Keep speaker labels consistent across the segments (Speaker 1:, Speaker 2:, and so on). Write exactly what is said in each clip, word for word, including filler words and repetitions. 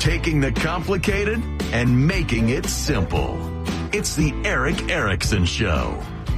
Speaker 1: taking the complicated and making it simple. It's the Erick Erickson Show.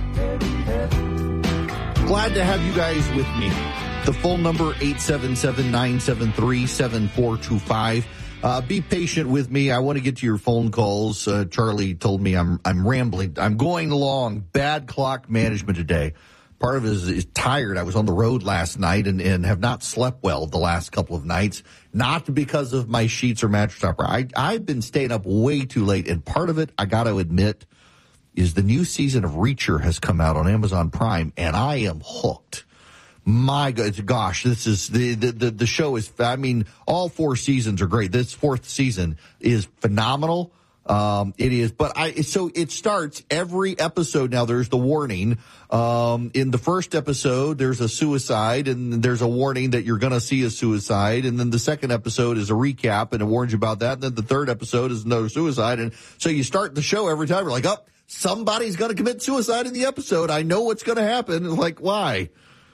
Speaker 2: Glad to have you guys with me. The phone number, eight seven seven, nine seven three, seven four two five. Uh, be patient with me. I want to get to your phone calls. Uh, Charlie told me I'm I'm rambling. I'm going along. Bad clock management today. Part of it is, is tired. I was on the road last night and, and have not slept well the last couple of nights. Not because of my sheets or mattress topper. I, I've been staying up way too late. And part of it, I got to admit, is the new season of Reacher has come out on Amazon Prime, and I am hooked. My gosh, this is the, the, the, the show is, I mean, all four seasons are great. This fourth season is phenomenal. Um, it is, but I, so it starts every episode. Now there's the warning. Um, in the first episode, there's a suicide and there's a warning that you're going to see a suicide. And then the second episode is a recap and it warns you about that. And then the third episode is another suicide. And so you start the show every time. You're like, oh, somebody's going to commit suicide in the episode. I know what's going to happen. Like, why?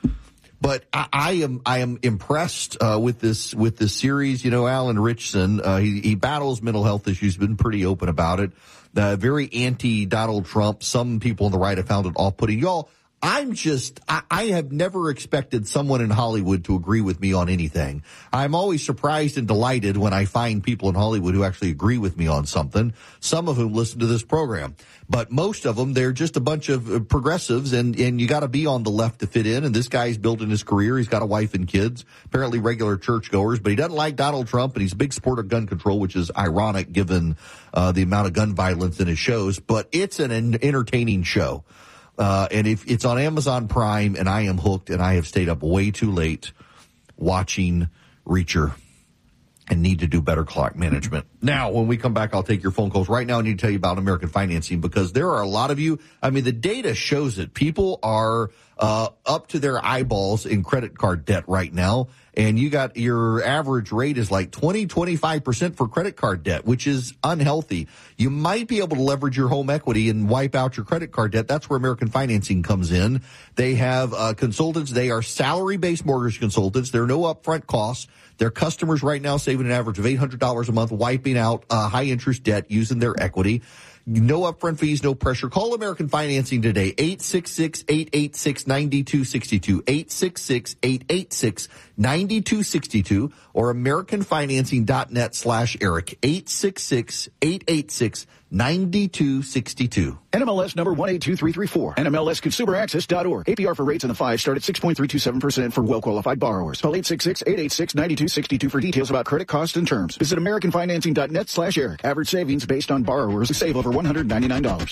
Speaker 2: But I, I am I am impressed uh, with this with this series. You know, Alan Richson, uh, he, he battles mental health issues, been pretty open about it. Uh, very anti-Donald Trump. Some people on the right have found it off-putting. Y'all, I'm just, I, I have never expected someone in Hollywood to agree with me on anything. I'm always surprised and delighted when I find people in Hollywood who actually agree with me on something, some of whom listen to this program. But most of them, they're just a bunch of progressives, and, and you got to be on the left to fit in. And this guy's building his career. He's got a wife and kids, apparently regular churchgoers, but he doesn't like Donald Trump, and he's a big supporter of gun control, which is ironic given uh, the amount of gun violence in his shows. But it's an entertaining show. Uh, and if it's on Amazon Prime, and I am hooked, and I have stayed up way too late watching Reacher and need to do better clock management. Now, when we come back, I'll take your phone calls. Right now, I need to tell you about American Financing, because there are a lot of you. I mean, the data shows it. People are uh, up to their eyeballs in credit card debt right now. And you got your average rate is like twenty, twenty-five percent for credit card debt, which is unhealthy. You might be able to leverage your home equity and wipe out your credit card debt. That's where American Financing comes in. They have uh, consultants. They are salary-based mortgage consultants. There are no upfront costs. Their customers right now saving an average of eight hundred dollars a month, wiping out uh, high-interest debt using their equity. No upfront fees, no pressure. Call American Financing today, eight six six, eight eight six, nine two six two, eight six six, eight eight six, nine two six two, or americanfinancing.net slash Eric, eight six six, eight eight six, nine two six two.
Speaker 3: N M L S number one eight two three three four. N M L S consumer access dot org. A P R for rates in the five start at six point three two seven percent for well-qualified borrowers. Call eight six six, eight eight six, nine two six two for details about credit costs and terms. Visit americanfinancing.net slash Eric. Average savings based on borrowers who save over one hundred ninety-nine dollars.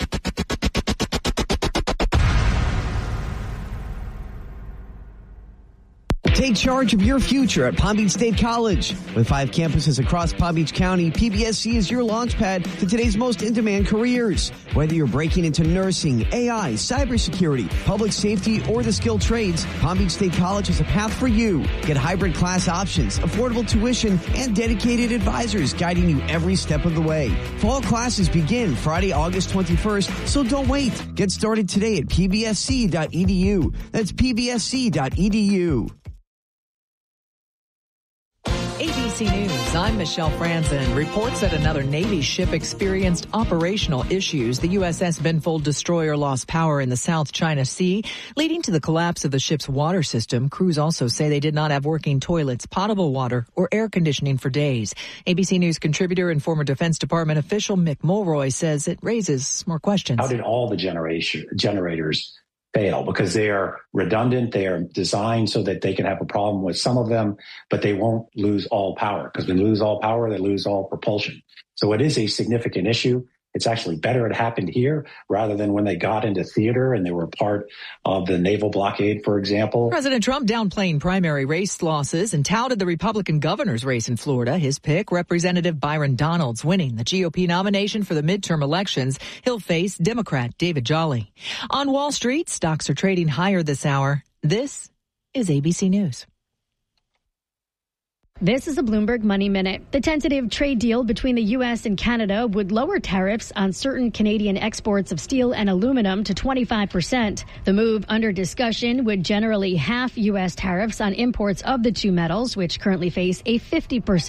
Speaker 4: Take charge of your future at Palm Beach State College. With five campuses across Palm Beach County, P B S C is your launchpad to today's most in-demand careers. Whether you're breaking into nursing, A I, cybersecurity, public safety, or the skilled trades, Palm Beach State College has a path for you. Get hybrid class options, affordable tuition, and dedicated advisors guiding you every step of the way. Fall classes begin Friday, August twenty-first, so don't wait. Get started today at p b s c dot e d u. That's p b s c dot e d u.
Speaker 5: A B C News, I'm Michelle Franzen. Reports that another Navy ship experienced operational issues. The U S S Benfold destroyer lost power in the South China Sea, leading to the collapse of the ship's water system. Crews also say they did not have working toilets, potable water, or air conditioning for days. A B C News contributor and former Defense Department official Mick Mulroy says it raises more questions.
Speaker 6: How did all the generation generators fail? Because they are redundant. They are designed so that they can have a problem with some of them, but they won't lose all power. Because when they lose all power, they lose all propulsion. So it is a significant issue. It's actually better it happened here rather than when they got into theater and they were part of the naval blockade, for example.
Speaker 5: President Trump downplaying primary race losses and touted the Republican governor's race in Florida. His pick, Representative Byron Donalds, winning the G O P nomination for the midterm elections. He'll face Democrat David Jolly. On Wall Street, stocks are trading higher this hour. This is A B C News.
Speaker 7: This is a Bloomberg Money Minute. The tentative trade deal between the U S and Canada would lower tariffs on certain Canadian exports of steel and aluminum to twenty-five percent. The move under discussion would generally halve U S tariffs on imports of the two metals, which currently face a fifty percent